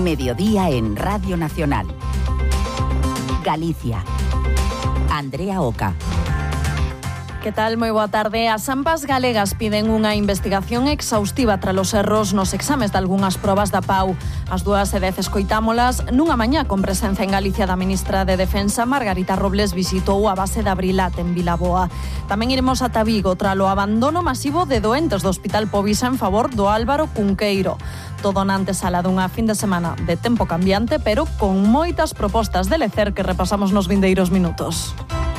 Mediodía en Radio Nacional. Galicia. Andrea Oca. Que tal? Moi boa tarde. As AMPAs galegas piden unha investigación exhaustiva tras os erros nos exames de algunhas probas da PAU. As 2:10 escoitámolas nunha mañá con presenza en Galicia da ministra de Defensa, Margarita Robles, visitou a base de Abrilat en Vilaboa. Tamén iremos ata Vigo tras o abandono masivo de doentes do Hospital Povisa en favor do Álvaro Cunqueiro. Todo na antesala dunha fin de semana de tempo cambiante, pero con moitas propostas de lecer que repasamos nos vindeiros minutos.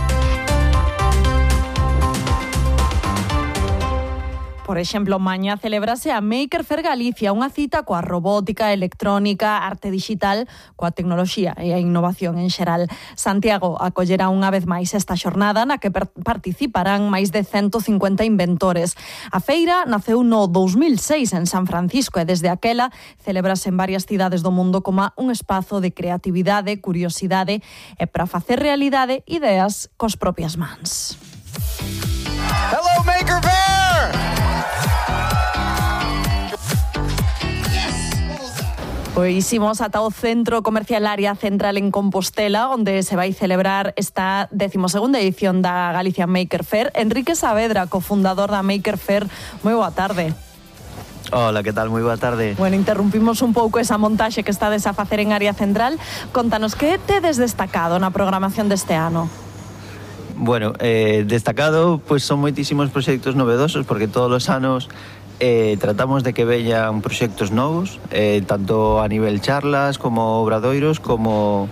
Por exemplo, mañá celebrase a Maker Fair Galicia, unha cita coa robótica, electrónica, arte digital, coa tecnoloxía e a innovación en xeral. Santiago acollerá unha vez máis esta xornada na que participarán máis de 150 inventores. A feira naceu no 2006 en San Francisco e desde aquela celebrase en varias cidades do mundo como un espazo de creatividade, curiosidade e para facer realidade ideas cos propias mans. Hello, Maker Fair! Pois imos ata o Centro Comercial Área Central en Compostela, onde se vai celebrar esta 12ª edición da Galicia Maker Fair. Enrique Saavedra, cofundador da Maker Fair, moi boa tarde. Hola, que tal? Moi boa tarde. Bueno, interrumpimos un pouco esa montaxe que estades a facer en Área Central. Contanos, que tedes destacado na programación deste ano? Bueno, destacado, pues son moitísimos proxectos novedosos, porque todos os anos tratamos de que veñan proxectos novos, tanto a nivel charlas como obradoiros, como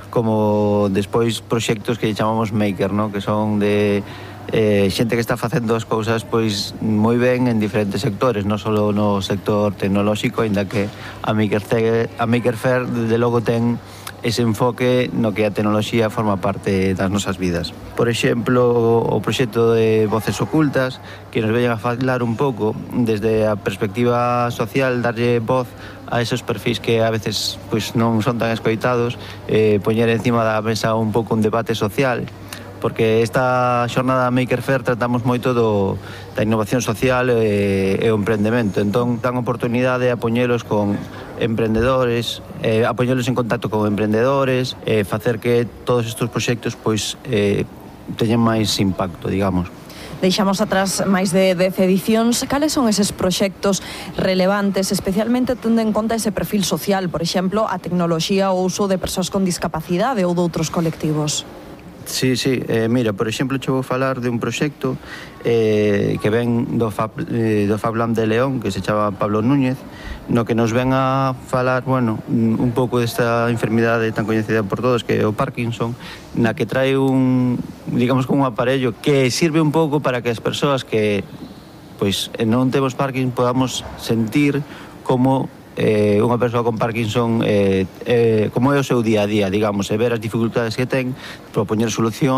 despois proxectos que chamamos maker, ¿no? Que son de xente que está facendo as cousas pois moi ben en diferentes sectores, non só no sector tecnolóxico, aínda que a Maker Fair de logo ten ese enfoque no que a tecnoloxía forma parte das nosas vidas. Por exemplo, o proxecto de Voces Ocultas, que nos veñan a falar un pouco desde a perspectiva social, darlle voz a esos perfis que a veces pois non son tan escoitados, poñer encima da mesa un pouco un debate social, porque esta xornada Maker Fair tratamos moito da innovación social e o emprendemento. Entón, dan oportunidade a poñelos con emprendedores, a poñelos en contacto con emprendedores, facer que todos estes proxectos pois teñen máis impacto, digamos. Deixamos atrás máis de 10 edicións. Cales son eses proxectos relevantes, especialmente tendo en conta ese perfil social, por exemplo, a tecnoloxía ou uso de persoas con discapacidade ou de outros colectivos? Sí, mira, por exemplo, che vou falar de un proxecto que ven do FabLab de León, que se chama Pablo Núñez, no que nos ven a falar, bueno, un pouco desta enfermidade tan coñecida por todos, que é o Parkinson, na que trae digamos, un aparello que sirve un pouco para que as persoas que pois non temos Parkinson podamos sentir como unha persoa con Parkinson como é o seu día a día, digamos, e ver as dificultades que ten, propoñer solucións